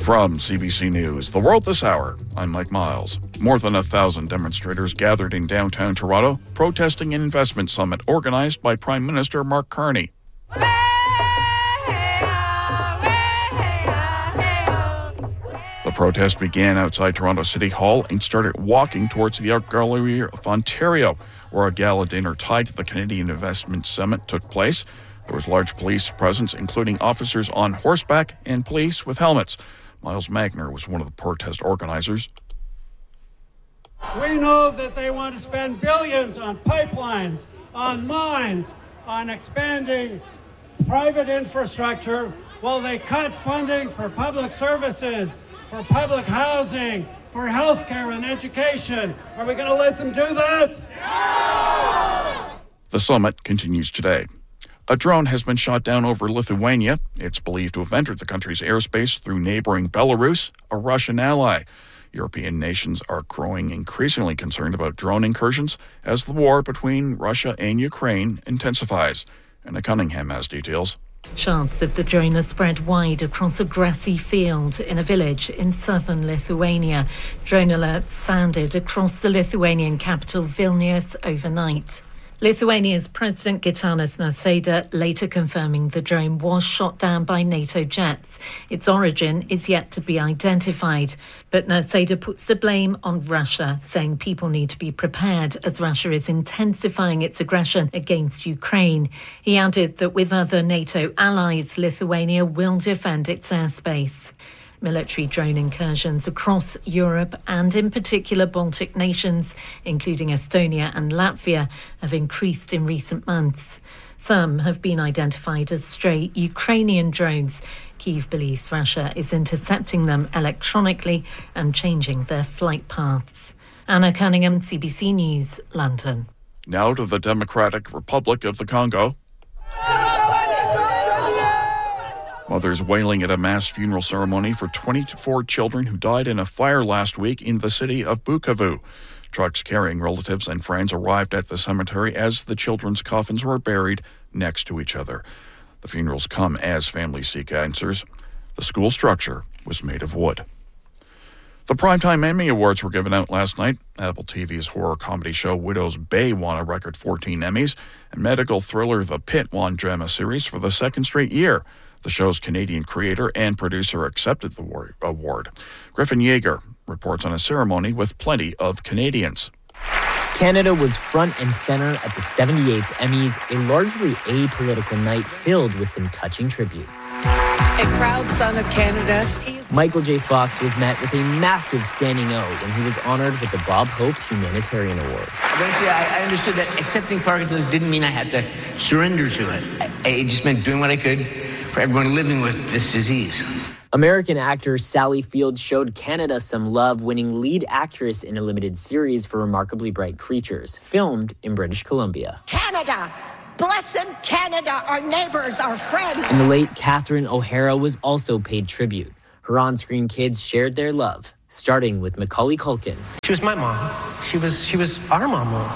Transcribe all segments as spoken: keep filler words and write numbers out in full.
From C B C News, The World This Hour, I'm Mike Miles. More than a thousand demonstrators gathered in downtown Toronto protesting an investment summit organized by Prime Minister Mark Carney. The protest began outside Toronto City Hall and started walking towards the Art Gallery of Ontario, where a gala dinner tied to the Canadian Investment Summit took place. There was large police presence, including officers on horseback and police with helmets. Miles Magner was one of the protest organizers. We know that they want to spend billions on pipelines, on mines, on expanding private infrastructure, while they cut funding for public services, for public housing, for healthcare and education. Are we going to let them do that? No! The summit continues today. A drone has been shot down over Lithuania. It's believed to have entered the country's airspace through neighboring Belarus, a Russian ally. European nations are growing increasingly concerned about drone incursions as the war between Russia and Ukraine intensifies. Anna Cunningham has details. Shots of the drone are spread wide across a grassy field in a village in southern Lithuania. Drone alerts sounded across the Lithuanian capital Vilnius overnight. Lithuania's President Gitanas Nausėda later confirming the drone was shot down by NATO jets. Its origin is yet to be identified, but Nausėda puts the blame on Russia, saying people need to be prepared as Russia is intensifying its aggression against Ukraine. He added that with other NATO allies, Lithuania will defend its airspace. Military drone incursions across Europe and in particular Baltic nations, including Estonia and Latvia, have increased in recent months. Some have been identified as stray Ukrainian drones. Kyiv believes Russia is intercepting them electronically and changing their flight paths. Anna Cunningham, C B C News, London. Now to the Democratic Republic of the Congo. Mothers wailing at a mass funeral ceremony for twenty-four children who died in a fire last week in the city of Bukavu. Trucks carrying relatives and friends arrived at the cemetery as the children's coffins were buried next to each other. The funerals come as families seek answers. The school structure was made of wood. The Primetime Emmy Awards were given out last night. Apple T V's horror comedy show Widow's Bay won a record fourteen Emmys, and medical thriller The Pit won Drama Series for the second straight year. The show's Canadian creator and producer accepted the award. Griffin Yeager reports on a ceremony with plenty of Canadians. Canada was front and center at the seventy-eighth Emmys, a largely apolitical night filled with some touching tributes. A proud son of Canada. Michael J. Fox was met with a massive standing O when he was honored with the Bob Hope Humanitarian Award. Eventually, I understood that accepting Parkinson's didn't mean I had to surrender to it. It just meant doing what I could for everyone living with this disease. American actor Sally Field showed Canada some love, winning lead actress in a limited series for Remarkably Bright Creatures, filmed in British Columbia. Canada! Blessed Canada, our neighbors, our friends! And the late Catherine O'Hara was also paid tribute. Her on-screen kids shared their love, starting with Macaulay Culkin. She was my mom. She was she was our mama.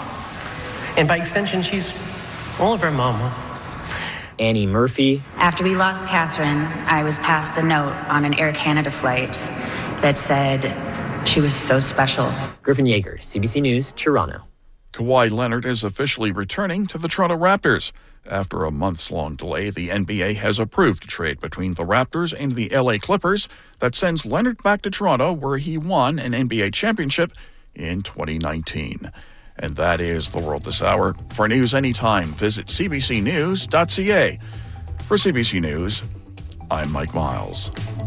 And by extension, she's all of our mama. Annie Murphy. After we lost Catherine, I was passed a note on an Air Canada flight that said she was so special. Griffin Yeager, C B C News, Toronto. Kawhi Leonard is officially returning to the Toronto Raptors. After a months-long delay, the N B A has approved a trade between the Raptors and the L A Clippers that sends Leonard back to Toronto, where he won an N B A championship in twenty nineteen. And that is The World This Hour. For news anytime, visit c b c news dot c a. For C B C News, I'm Mike Miles.